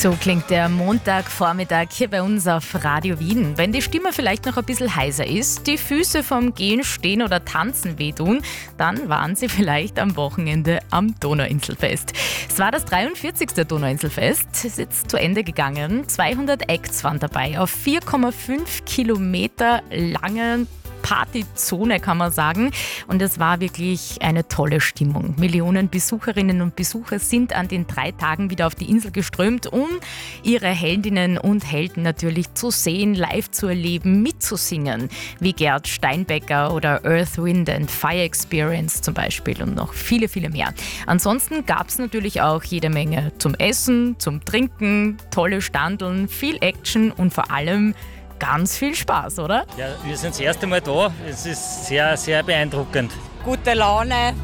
So klingt der Montagvormittag hier bei uns auf Radio Wien. Wenn die Stimme vielleicht noch ein bisschen heiser ist, die Füße vom Gehen, Stehen oder Tanzen wehtun, dann waren sie vielleicht am Wochenende am Donauinselfest. Es war das 43. Donauinselfest, es ist jetzt zu Ende gegangen. 200 Acts waren dabei auf 4,5 Kilometer langen Partyzone, kann man sagen. Und es war wirklich eine tolle Stimmung. Millionen Besucherinnen und Besucher sind an den 3 Tagen wieder auf die Insel geströmt, um ihre Heldinnen und Helden natürlich zu sehen, live zu erleben, mitzusingen, wie Gerd Steinbecker oder Earth, Wind and Fire Experience zum Beispiel und noch viele, viele mehr. Ansonsten gab es natürlich auch jede Menge zum Essen, zum Trinken, tolle Standeln, viel Action und vor allem ganz viel Spaß, oder? Ja, wir sind das erste Mal da. Es ist sehr, sehr beeindruckend. Gute Laune,